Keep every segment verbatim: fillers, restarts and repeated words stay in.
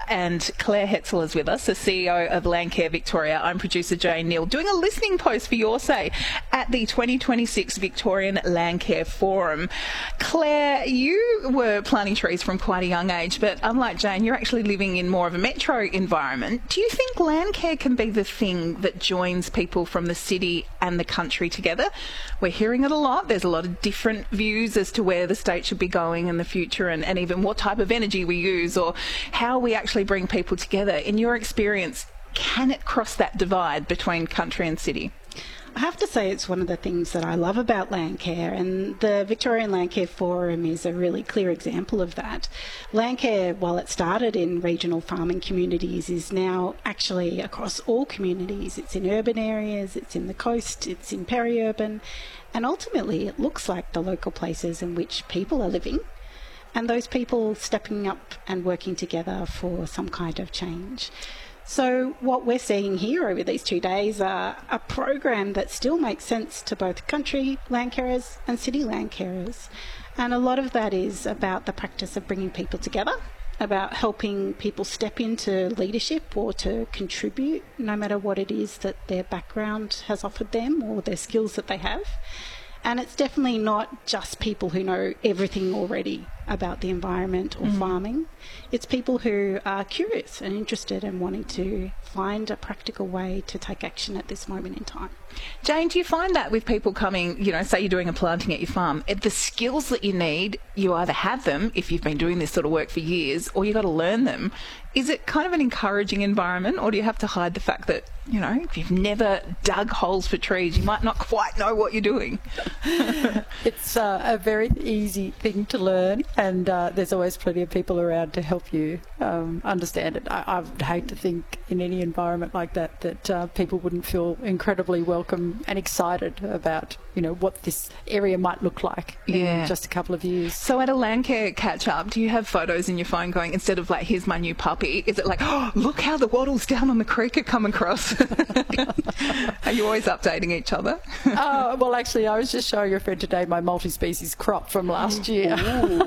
And Claire Hetzel is with us, the C E O of Landcare Victoria. I'm producer Jane Neal, doing a listening post for your say at the twenty twenty-six Victorian Landcare Forum. Claire, you were planting trees from quite a young age, but unlike Jane, you're actually living in more of a metro environment. Do you think Landcare can be the thing that joins people from the city and the country together? We're hearing it a lot. There's a lot of different views as to where the state should be going in the future, and, and even what type of energy we use or how we actually bring people together. In your experience, can it cross that divide between country and city? I have to say it's one of the things that I love about Landcare, and the Victorian Landcare Forum is a really clear example of that. Landcare, while it started in regional farming communities, is now actually across all communities. It's in urban areas, it's in the coast, it's in peri-urban, and ultimately it looks like the local places in which people are living, and those people stepping up and working together for some kind of change. So what we're seeing here over these two days are a program that still makes sense to both country land carers and city land carers. And a lot of that is about the practice of bringing people together, about helping people step into leadership or to contribute, no matter what it is that their background has offered them or their skills that they have. And it's definitely not just people who know everything already about the environment or mm. farming. It's people who are curious and interested and wanting to find a practical way to take action at this moment in time. Jane, do you find that with people coming, you know, say you're doing a planting at your farm, the skills that you need, you either have them if you've been doing this sort of work for years, or you've got to learn them. Is it kind of an encouraging environment, or do you have to hide the fact that, you know, if you've never dug holes for trees, you might not quite know what you're doing? It's uh, a very easy thing to learn, and uh, there's always plenty of people around to help you um, understand it. I, I would hate to think in any environment like that that uh, people wouldn't feel incredibly welcome and excited about, you know, what this area might look like yeah. in just a couple of years. So at a Landcare catch-up, do you have photos in your phone going, instead of like, here's my new puppy, is it like, oh, look how the wattles down on the creek are come across? Are you always updating each other? Oh, well, actually, I was just showing a friend today my multi-species crop from last year.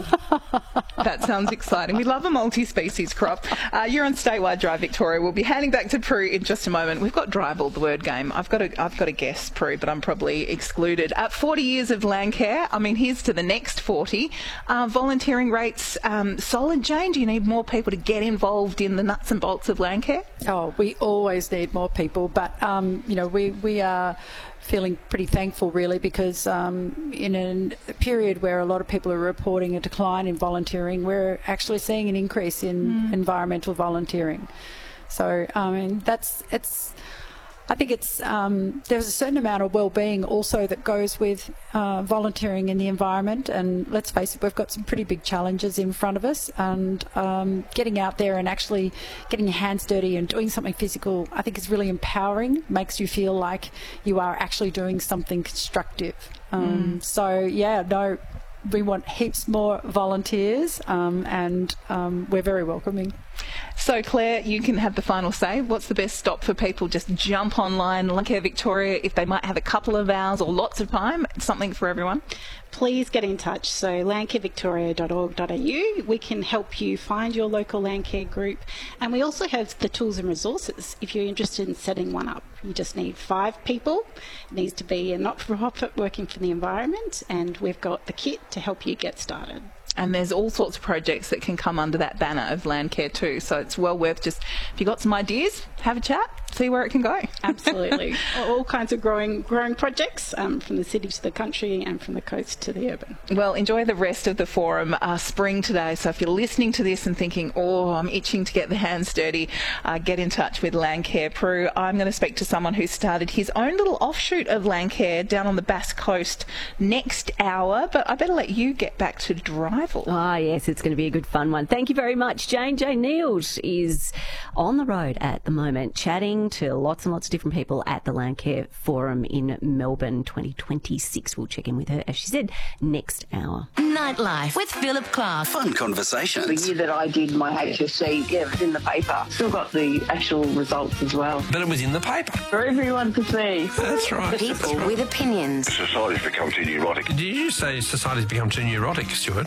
That sounds exciting. We love a multi-species crop. Uh, you're on Statewide Drive, Victoria. We'll be handing back to Prue in just a moment. We've got Dribble, the word game. I've got a, I've got a guess, Prue, but I'm probably excluded. At forty years of Landcare, I mean, here's to the next forty. Uh, volunteering rates um, solid, Jane? Do you need more people to get involved in the nuts and bolts of Landcare? Oh, we always need more people, but, um, you know, we, we are feeling pretty thankful, really, because um, in a period where a lot of people are reporting a decline in volunteering, we're actually seeing an increase in mm. environmental volunteering. So, I mean, that's, it's, I think it's, um, there's a certain amount of well-being also that goes with uh, volunteering in the environment, and let's face it, we've got some pretty big challenges in front of us, and um, getting out there and actually getting your hands dirty and doing something physical, I think is really empowering, makes you feel like you are actually doing something constructive. Um, mm. So, yeah, no, we want heaps more volunteers, um, and um, we're very welcoming. So, Claire, you can have the final say. What's the best stop for people? Just jump online, Landcare Victoria, if they might have a couple of hours or lots of time, something for everyone. Please get in touch. So landcare victoria dot org dot a u. We can help you find your local Landcare group. And we also have the tools and resources if you're interested in setting one up. You just need five people. It needs to be a not-for-profit working for the environment, and we've got the kit to help you get started. And there's all sorts of projects that can come under that banner of Landcare too. So it's well worth just, if you've got some ideas, have a chat, see where it can go. Absolutely. All kinds of growing growing projects um, from the city to the country and from the coast to the urban. Well, enjoy the rest of the forum. Uh, spring today. So if you're listening to this and thinking, oh, I'm itching to get the hands dirty, uh, get in touch with Landcare. Prue, I'm going to speak to someone who started his own little offshoot of Landcare down on the Bass Coast next hour. But I better let you get back to drive. Ah, yes, it's going to be a good fun one. Thank you very much, Jane. Jane Neal is on the road at the moment, chatting to lots and lots of different people at the Landcare Forum in Melbourne twenty twenty-six. We'll check in with her, as she said, next hour. Nightlife with Philip Clark. Fun conversations. The year that I did my H S C, yeah, it was in the paper. Still got the actual results as well. But it was in the paper. For everyone to see. That's right. People That's right. with opinions. Society's become too neurotic. Did you say society's become too neurotic, Stuart? Yep.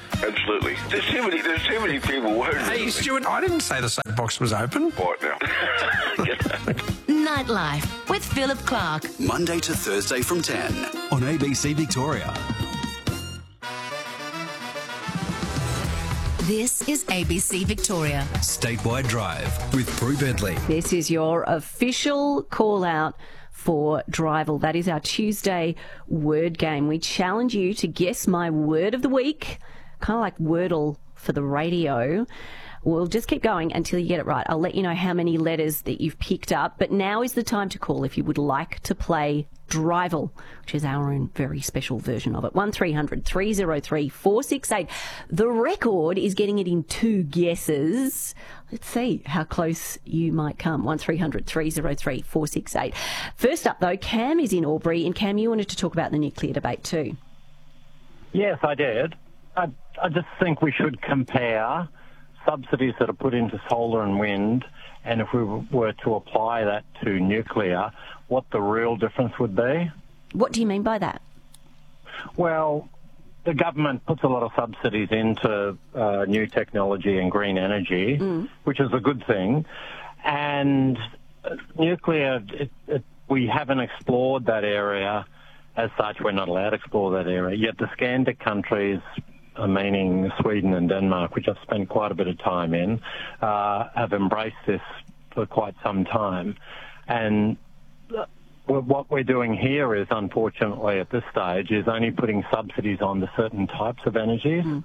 Absolutely. There's too many, there's too many people worried. Hey, Stuart, I didn't say the soap box was open. What now? Nightlife with Philip Clark. Monday to Thursday from ten on A B C Victoria. This is A B C Victoria. Statewide Drive with Prue Bedley. This is your official call out for Drival. That is our Tuesday word game. We challenge you to guess my word of the week, kind of like Wordle for the radio. We'll just keep going until you get it right. I'll let you know how many letters that you've picked up, but now is the time to call if you would like to play Drival, which is our own very special version of it. one three hundred three oh three four six eight. The record is getting it in two guesses. Let's see how close you might come. one three hundred three oh three four six eight. First up, though, Cam is in Albury, and Cam, you wanted to talk about the nuclear debate too. Yes, I did. I, I just think we should compare subsidies that are put into solar and wind, and if we were to apply that to nuclear, what the real difference would be. What do you mean by that? Well, the government puts a lot of subsidies into uh, new technology and green energy, mm. which is a good thing. And uh, nuclear, it, it, we haven't explored that area as such. We're not allowed to explore that area. Yet the Scandic countries, uh, meaning Sweden and Denmark, which I've spent quite a bit of time in, uh, have embraced this for quite some time. And what we're doing here is, unfortunately, at this stage, is only putting subsidies on to certain types of energies. Mm.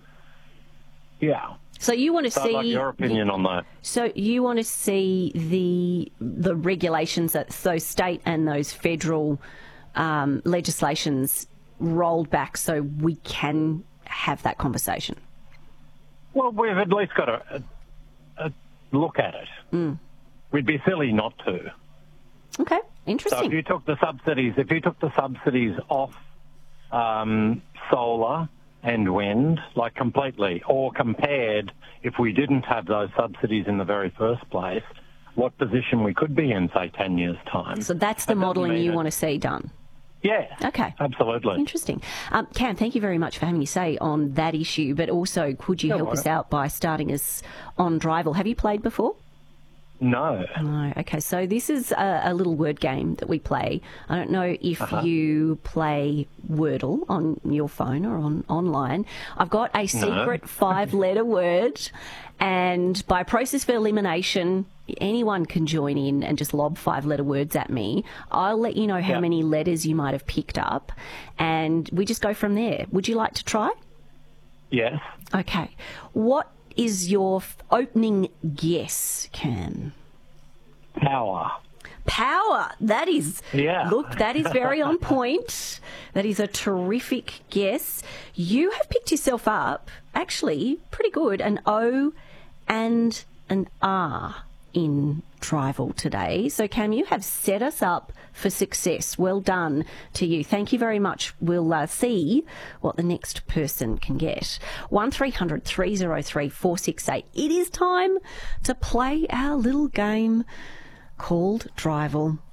Yeah. So you want to so see I'd like your opinion the, on that? So you want to see the the regulations that those state and those federal um, legislations rolled back, so we can have that conversation. Well, we've at least got to uh, look at it. Mm. We'd be silly not to. Okay, interesting. So if you took the subsidies, if you took the subsidies off um, solar and wind, like completely, or compared, if we didn't have those subsidies in the very first place, what position we could be in, say, ten years' time. So that's the that modelling you it. want to see done? Yeah. Okay. Absolutely. Interesting. Um, Cam, thank you very much for having your say on that issue, but also could you no help worries. us out by starting us on Drival? Have you played before? No. No. Okay, so this is a, a little word game that we play. I don't know if uh-huh. you play Wordle on your phone or on online. I've got a secret no. five-letter word, and by process of elimination, anyone can join in and just lob five-letter words at me. I'll let you know how yep. many letters you might have picked up, and we just go from there. Would you like to try? Yes. Okay. What is your f- opening guess, Cam? Power. Power. That is, yeah. Look, that is very on point. That is a terrific guess. You have picked yourself up, actually, pretty good, an O and an R in Drival today. So, Cam, you have set us up for success. Well done to you. Thank you very much. We'll uh, see what the next person can get. one three hundred three oh three four six eight. It is time to play our little game called Drival.